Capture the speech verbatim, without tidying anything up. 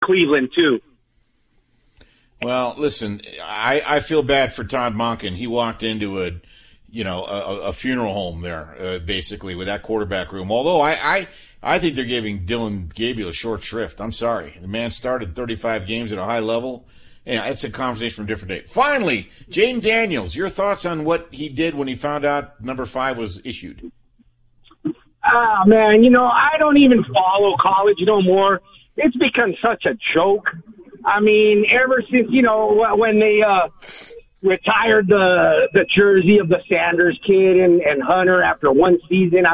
Cleveland too. Well, listen, I, I feel bad for Todd Monken. He walked into a, you know, a, a funeral home there, uh, basically, with that quarterback room. Although I, I, I think they're giving Dylan Gabriel a short shrift. I'm sorry. The man started thirty-five games at a high level. Yeah, it's a conversation from a different day. Finally, Jaden Daniels, your thoughts on what he did when he found out number five was issued? Ah, man, you know, I don't even follow college no more. It's become such a joke. I mean, ever since, you know, when they uh, retired the the jersey of the Sanders kid and, and Hunter after one season,